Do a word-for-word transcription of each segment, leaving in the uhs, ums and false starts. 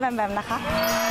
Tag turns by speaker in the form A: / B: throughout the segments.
A: แบมแบมนะคะ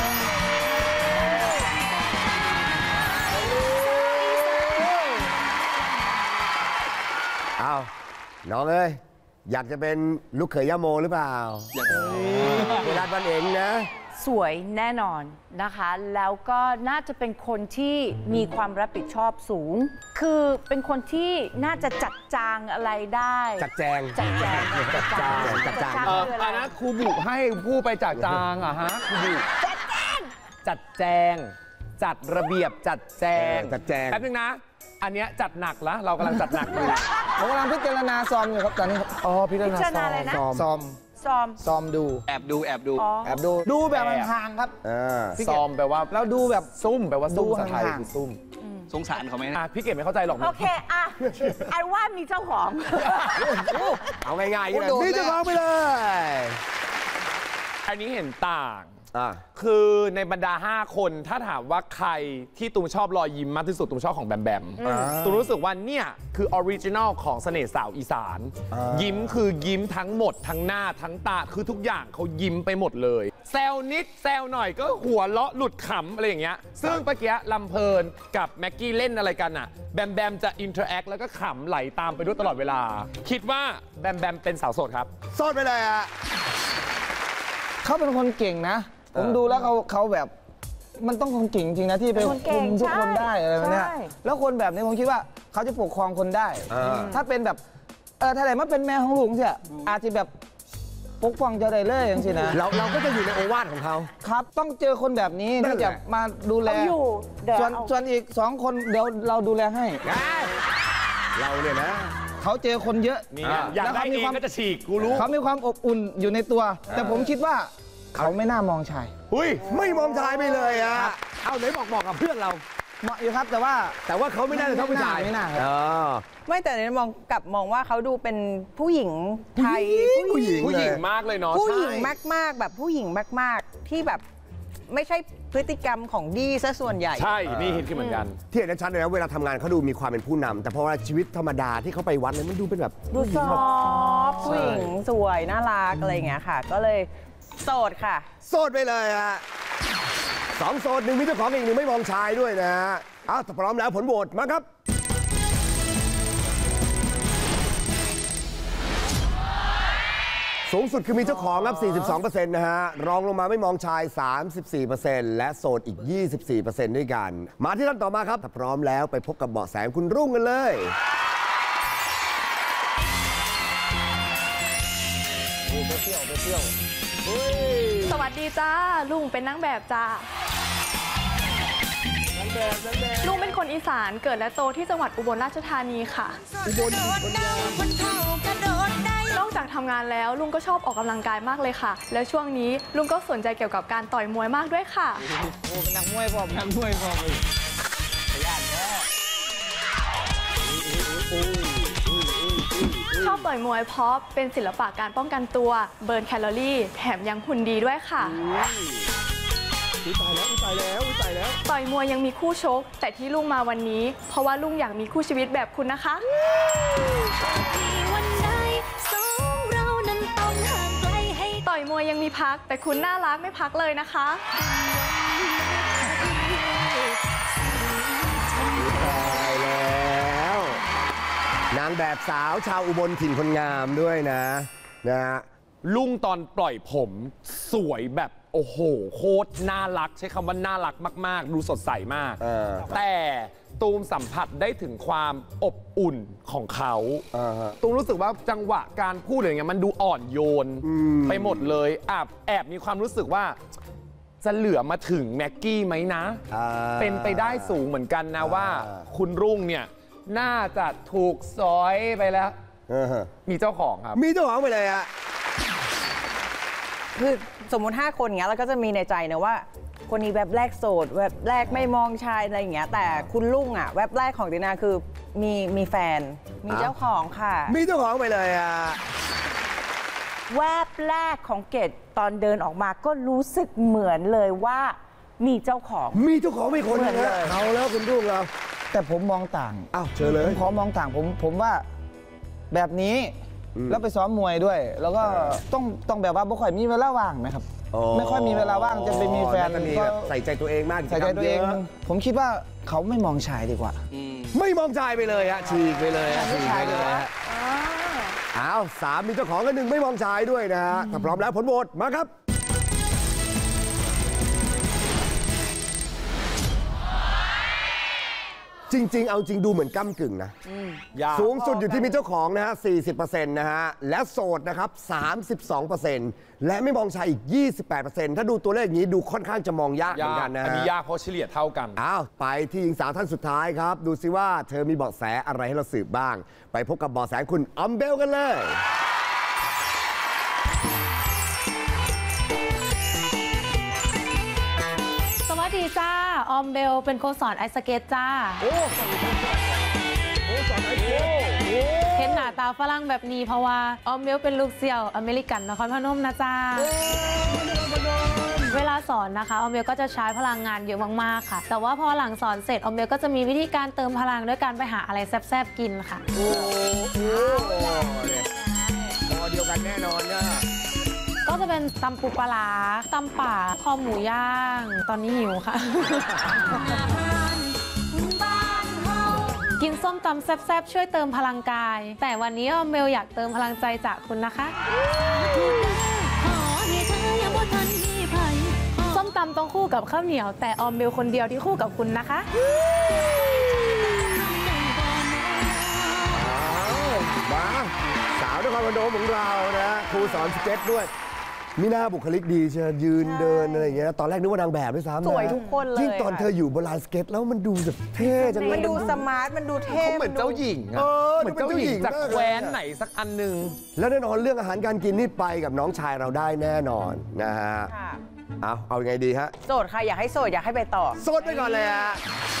B: อ้าวน้องเอ้ยอยากจะเป็นลูกเขยย่าโมหรือเปล่าอยากเวลาวันเองนะ
C: สวยแน่นอนนะคะแล้วก็น่าจะเป็นคนที่มีความรับผิดชอบสูงคือเป็นคนที่น่าจะจัดจางอะไรได้
B: จัดแจง
C: จัดแจง
B: จัดจางจัดจาง
D: เอออันนั้นครูบุให้ผู้ไปจัดจางอะฮะครูบุจัดแจงจัดแจงจัดระเบียบจัดแจง
B: จัดแจง
D: แป๊บนึงนะอันเนี้ยจัดหนักแล้วเรากำลังจัดหนักอยู่
E: ผมกำลังพิจารณาซอมอยู่ครับตอนนี้
D: อ๋อพิจารณาซอม
E: ซอมซอม
C: ซอม
E: ซอมดู
D: แอบดูแอบดู
E: แอบดูดูแบบห่างๆครับ
D: ซอมแปลว่า
E: เราดูแบบ
D: ซุ่มแปลว่าซุ่มภาษาไทยคือซุ่ม
F: สงสารเขาไหม
D: นะพี่เก๋ไม่เข้าใจหรอก
C: โอเคอะไอ้ว่ามีเจ้าของ
B: เอาง่ายๆเลยมีเจ้าของไปเลย
D: อันนี้เห็นต่างคือในบรรดาห้าคนถ้าถามว่าใครที่ตูมชอบรอยยิ้มมากที่สุดตูมชอบของแบมแบมตูมรู้สึกว่าเนี่ยคือออริจินอลของเสน่ห์สาวอีสานยิ้มคือยิ้มทั้งหมดทั้งหน้าทั้งตาคือทุกอย่างเขายิ้มไปหมดเลยแซวนิดแซวหน่อยก็หัวเราะหลุดขำอะไรอย่างเงี้ยซึ่งเมื่อกี้ลำเพลินกับแม็กกี้เล่นอะไรกันอ่ะแบมแบมจะอินเทอร์แอคแล้วก็ขำไหลตามไปด้วยตลอดเวลาคิดว่าแบมแบมเป็นสาวโสดครับ
B: โสดไปเลยอ่ะ
E: เขาเป็นคนเก่งนะผมดูแล้วเขาเขาแบบมันต้องคนเก่งจริงนะที่ไปคุมทุกคนได้อะไรแบบนี้แล้วคนแบบนี้ผมคิดว่าเขาจะปกครองคนได้ถ้าเป็นแบบเออถ้าไหนมาเป็นแม่ของลุงเสียอาจจะแบบปกป้องเจ้าได้เลยอย่างนี้นะ
B: เราเราก็จะอยู่ในโอวาทของเขา
E: ครับต้องเจอคนแบบนี้ที่จะมาดูแลส่วนส่วนอีกสองคนเดี๋ยวเราดูแลให้
B: เราเนี่ยนะ
E: เขาเจอคนเยอะ
D: อยากได้เองก็จะฉีกกูรู้
E: เขามีความอบอุ่นอยู่ในตัวแต่ผมคิดว่าเขาไม่น่ามองชาย
B: อุ้ยไม่มองชายไปเลยอ่ะเอาไหนบอกบอกกับเพื่อนเรา
E: เหมาะอยู่ครับแต่ว่า
B: แต่ว่าเขาไม่น่าจะเข้าไปชาย
E: ไม่น่า
A: ไม่แต่เนี่ยมองกลับมองว่าเขาดูเป็นผู้หญิงไทย
B: ผู้หญิง
D: ผู้หญิงมากเลยเนาะ
A: ผู้หญิงมากๆแบบผู้หญิงมากๆที่แบบไม่ใช่พฤติกรรมของดีซะส่วนใหญ่
D: ใช่นี่เห็นขึ้นเหมือนกัน
B: ที่เห็นชัดเลยนะเวลาทำงานเขาดูมีความเป็นผู้นำแต่พอเวลาชีวิตธรรมดาที่เขาไปวัดเนี่ยมันดูเป็นแบบ
A: ดูซอฟผู้หญิงสวยน่ารักอะไรอย่างเงี้ยค่ะก็เลยโสดค่ะ
B: โสดไปเลยฮะสองโสดหนึ่งมีเจ้าของอีกหนึ่งไม่มองชายด้วยนะฮะอ้าวพร้อมแล้วผลโหวตมาครับสูงสุดคือมีเจ้าของครับ สี่สิบสองเปอร์เซ็นต์ นะฮะรองลงมาไม่มองชาย สามสิบสี่เปอร์เซ็นต์ และโสดอีก ยี่สิบสี่เปอร์เซ็นต์ ด้วยกันมาที่ท่านต่อมาครับถ้าพร้อมแล้วไปพบกับเบาะแสคุณรุ่งกันเลย
G: ไปเที่ยวไปเที่ยวสวัสดีจ้าลุงเป็นนางแบบจ้าลุงเป็นคนอีสานเกิดและโตที่จังหวัดอุบลราชธานีค่ะอุบลนอกจากทำงานแล้วลุงก็ชอบออกกำลังกายมากเลยค่ะแล้วช่วงนี้ลุงก็สนใจเกี่ยวกับการต่อยมวยมากด้วยค่ะ
E: โอ้เป็นนักมวยพอนักมวยพอเลย
G: ชอบต่อยมวยเพราะเป็นศิลปะการป้องกันตัวเบิร์นแคลอรี่แถมยังหุ่นดีด้วยค่ะ
B: ตายแล้วตายแล้วตายแล้ว
G: ต่อยมวยยังมีคู่ชกแต่ที่ลุงมาวันนี้เพราะว่าลุงอยากมีคู่ชีวิตแบบคุณนะคะต่อยมวยยังมีพักแต่คุณน่ารักไม่พักเลยนะคะ
B: ตายแล้วนางแบบสาวชาวอุบลถิ่นคนงามด้วยนะนะฮะ
D: ลุงตอนปล่อยผมสวยแบบโอ้โหโคตรน่ารักใช้คำว่าน่ารักมากๆดูสดใสมากแต่ตูมสัมผัสได้ถึงความอบอุ่นของเขาตูมรู้สึกว่าจังหวะการพูดอะไรเงี้ยมันดูอ่อนโยนไปหมดเลยแอบแอบมีความรู้สึกว่าจะเหลือมาถึงแม็กกี้ไหมนะเป็นไปได้สูงเหมือนกันนะว่าคุณรุ่งเนี่ยน่าจะถูกซอยไปแล้วมีเจ้าของครับ
B: มีเจ้าของไปเลยอะ
A: คือสมมติห้าคนเงี้ยเราก็จะมีในใจนะว่าคนนี้แบบแรกโสดแบบแรกไม่มองชายอะไรอย่างเงี้ยแต่คุณลุงอ่ะแวบแรกของตินาคือมีมีแฟนมีเจ้าของค่ะ
B: มีเจ้าของไปเลยอ่ะ
C: แวบแรกของเกดตอนเดินออกมาก็รู้สึกเหมือนเลยว่ามีเจ้าของ
B: มีเจ้าของมีคนเลยเอาแล้วคุณรุ่งเรา
E: แต่ผมมองต่าง
B: อ้าวเจอเลย
E: ผมขอมองต่างผมผมว่าแบบนี้แล้วไปซ้อมมวยด้วยแล้วก็ต้องต้องแบบว่าบ่ค่อยมีเวลาว่างไหมครับไม่ค่อยมีเวลาว่างจะไปมีแฟน
B: จะมี
E: ก็
B: แบบใส่ใจตัวเองมาก
E: ใส่ใจตัวเอง
B: กิจกรรมยะ
E: ผมคิดว่าเขาไม่มองชายดีกว่า
B: ไม่มองชายไปเลยฮะฉีกไปเลยฮะฉีกไปเลยฮะอ้าวสามมีเจ้าของกันหนึ่งไม่มองชายด้วยนะฮะถ้าพร้อมแล้วผลโหวตมาครับ จริง ๆ เอาจริงดูเหมือนก้ำกึ่งนะ
D: ยาก
B: สูงสุดอยู่ที่มีเจ้าของนะฮะ สี่สิบเปอร์เซ็นต์ นะฮะ และโสดนะครับ สามสิบสองเปอร์เซ็นต์ และไม่มองชายอีก ยี่สิบแปดเปอร์เซ็นต์ ถ้าดูตัวเลขอย่างนี้ดูค่อนข้างจะมองยากเหมือนกันนะ
D: อัน
B: ฮะ
D: นี้ยากเพราะเฉลี่ยเท่ากัน
B: อ้าว ไปที่หญิงสาวท่านสุดท้ายครับ ดูซิว่าเธอมีเบาะแสอะไรให้เราสืบบ้าง ไปพบกับเบาะแสคุณออมเบลกันเลย
F: สวัสดีจ้า ออมเบลเป็นโค้ชสอนไอสเก็ตจ้า
B: โอ้โอ้สอนไอโก้โอ้
F: เห็นหน้าตาฝรั่งแบบนี้เพราะว่าออมเบลเป็นลูกเสี่ยวอเมริกันนครพนมนะจ้า เวลาสอนนะคะออมเบลก็จะใช้พลังงานเยอะมากๆค่ะ แต่ว่าพอหลังสอนเสร็จออมเบลก็จะมีวิธีการเติมพลังด้วยการไปหาอะไรแซ่บๆกินค่ะ
B: โหเนี่ยพอเดียวกันแน่นอนนะ
F: ก็จะเป็นตำปูปลาร้าตำป่าคอหมูย่าง ตอนนี้หิวค่ะ กินส้มตำแซ่บๆช่วยเติมพลังกาย แต่วันนี้ออมเบลอยากเติมพลังใจจากคุณนะคะส้มตำต้องคู่กับข้าวเหนียว แต่ออมเบลคนเดียวที่คู่กับคุณนะคะ
B: มาสาวนครพนมของเรานะครูสอนสเก็ตด้วย มีหน้าบุคลิกดีเชียวยืนเดินอะไรอย่างเงี้ยตอนแรกนึกว่านางแบบด้วยซ้ำนะ
A: สวยทุกคนเลย
B: ยิ่งตอน
A: ค่ะ
B: เธออยู่บนลานสเก็ตแล้วมันดูแบบเท่จังเลย
A: มันดูสมาร์ท มันดูเท่
D: เขาเหมือนเจ้าหญิงอะ
B: เออ
D: เหมือนเจ้าหญิงจาก
B: ดูเป็นเจ้าหญิง
D: แคว้นไหนสักอันหนึ่ง
B: แล้วแน่นอนเรื่องอาหารการกินนี่ไปกับน้องชายเราได้แน่นอนนะฮะ
A: ค่ะ
B: เอาเอายังไงดีฮะ
A: โสดค่ะ อยากให้โสด อยากให้ไปต่อ
B: โซดไปก่อนเลยฮะ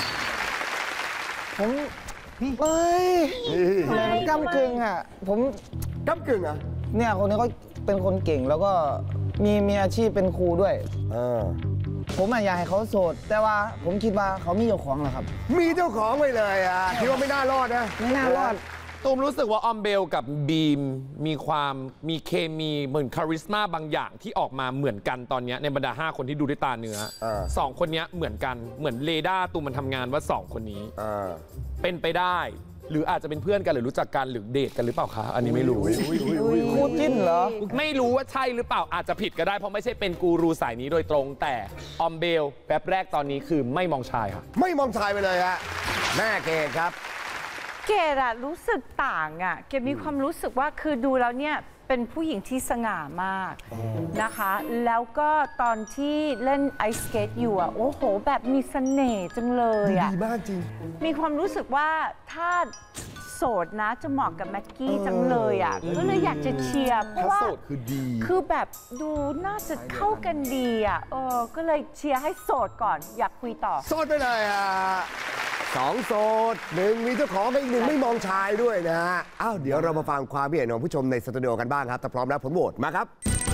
E: ผมเฮ้ยทำไมมันก้ำกึ่งอ่ะผม
B: ก้ำกึ่งเหรอ่ะ
E: เนี่ยคนนี้ก็เป็นคนเก่งแล้วก็มีมีอาชีพเป็นครูด้วย
B: เออ
E: ผมอะอยากให้เขาโสด แต่ว่าผมคิดว่าเขามีเจ้าของเหรอครับ
B: มีเจ้าของไปเลยอ่ะคิดว่าไม่น่ารอดนะ
E: ไม่น่ารอด
D: ตูมรู้สึกว่าออมเบลกับบีมมีความมีเคมีเหมือนคาริสมาบางอย่างที่ออกมาเหมือนกันตอนเนี้ยในบรรดาห้าคนที่ดูด้วยตาเนื้อ
B: เออ
D: สองคนเนี้ยเหมือนกันเหมือนเรดาร์ตูมมันทำงานว่าสองคนนี้
B: เออ
D: เป็นไปได้ หรืออาจจะเป็นเพื่อนกันหรือรู้จักกันหรือเดทกันหรือเปล่าคะอันนี้ไม่รู้
E: คู่จิ้นเหรอ
D: ไม่รู้ว่าใช่หรือเปล่าอาจจะผิดก็ได้เพราะไม่ใช่เป็นกูรูสายนี้โดยตรง แต่ออมเบลแป๊บแรกตอนนี้คือไม่มองชายค่ะ
B: ไม่มองชายไปเลยฮะแม่เกดครับ
C: เกดอะรู้สึกต่างอะเกดมีความรู้สึกว่าคือดูแล้วเนี่ยเป็นผู้หญิงที่สง่ามากนะคะ แล้วก็ตอนที่เล่นไอสเกตอยู่อะโอ้โห แบบมีเสน่ห์จังเลยอะ
B: ดีมากจริง
C: มีความรู้สึกว่าถ้าโสดนะจะเหมาะกับแม็กกี้จังเลยอะก็เลยอยากจะเชียร์เพราะ
D: ถ้า
C: ว่า
D: โสดคือดี
C: คือแบบดูน่าจะเข้ากันดีอะเออก็เลยเชียร์ให้โสดก่อนอยากคุยต่อ
B: โสดไปเลยอ่ะสองโสดหนึ่งมีเจ้าของอีกหนึ่งไม่มองชายด้วยนะฮะอ้าวเดี๋ยวเรามาฟังความคิดเห็นของผู้ชมในสตูดิโอกันบ้างครับถ้าพร้อมแล้วผลโหวตมาครับ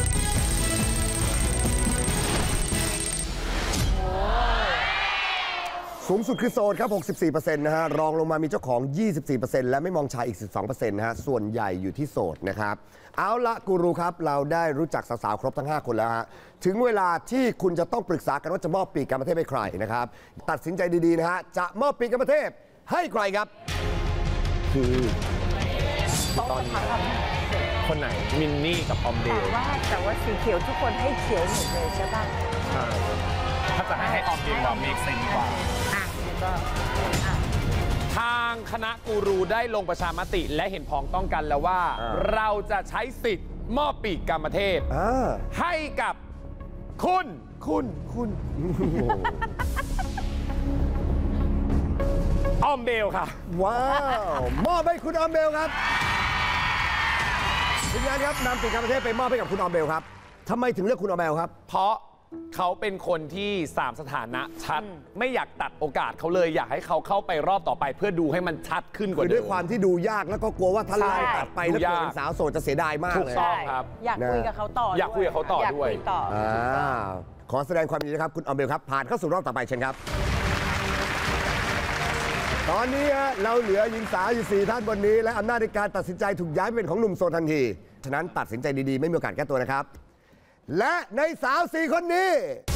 B: สูงสุดคือโสดครับ หกสิบสี่เปอร์เซ็นต์ นะฮะ รองลงมามีเจ้าของ ยี่สิบสี่เปอร์เซ็นต์ และไม่มองชายอีก สิบสองเปอร์เซ็นต์ นะฮะ ส่วนใหญ่อยู่ที่โสดนะครับ เอาละกูรูครับ เราได้รู้จักสาวๆ ครบทั้ง ห้า คนแล้วฮะ ถึงเวลาที่คุณจะต้องปรึกษากันว่าจะมอบปีกกรรมเทพให้ใครนะครับ ตัดสินใจดีๆ นะฮะ จะมอบปีกกรรมเทพให้ใครครับ คือตอนนี้
D: คนไหนมินนี่กับออมเบ
C: แต่
D: ล
C: ว่าแต่ว่าสีเขียวทุกคนให้เขียวหมดเลยใช่ป่ะ
D: ถ้าจะให้ให้ออมเบลว่าเมกเซนกว่า
C: อ่ะก็
D: ทางคณะกูรูได้ลงประชามติและเห็นพ้องต้องกันแล้วว่า
B: อ่า
D: เราจะใช้สิทธิ์มอบปีกกรรมเทพ
B: อ่า
D: ให้กับคุณคุณคุณออมเบลค่ะ
B: ว้าว มอบให้คุณออมเบลครับทีมงานครับนำปีกกรรมเทพไปมอบให้กับคุณออมเบลครับทำไมถึงเลือกคุณออมเบลครับ
D: เพราะเขาเป็นคนที่สามสถานะชัด ไม่อยากตัดโอกาสเขาเลยอยากให้เขาเข้าไปรอบต่อไป เพื่อดูให้มันชัดขึ้นกว่า
B: คือ
D: เดิ
B: ด้วยความที่ดูยากแล้วก็กลัวว่าถ้าไล่ตัดไปแล้วเกิดเป็นสาวโสดจะเสียดายมาก
D: ถูก
B: เลย
D: ต้องครับ
A: อยากคุยกับเขาต่อ
D: อยากคุยกับเขาต่อด้วย
A: อยากคุยต่อ
B: อ่าขอแสดงความยินดีนะครับ คุณออมเบลครับ ผ่านเข้าสู่รอบต่อไปเชิญครับ ตอนนี้ฮะเราเหลือหญิงสาวอยู่สี่ท่านบนนี้ และอำนาจในการตัดสินใจถูกย้ายไปเป็นของหนุ่มโสดทันที ฉะนั้นตัดสินใจดีๆ ไม่มีโอกาสแก้ตัวนะครับและในสาวสี่คนนี้